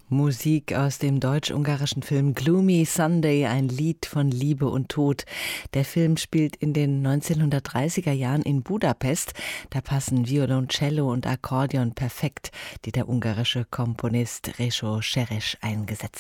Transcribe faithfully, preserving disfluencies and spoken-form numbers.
Musik aus dem deutsch-ungarischen Film Gloomy Sunday, ein Lied von Liebe und Tod. Der Film spielt in den neunzehnhundertdreißiger Jahren in Budapest. Da passen Violoncello und Akkordeon perfekt, die der ungarische Komponist Rézsó Seress eingesetzt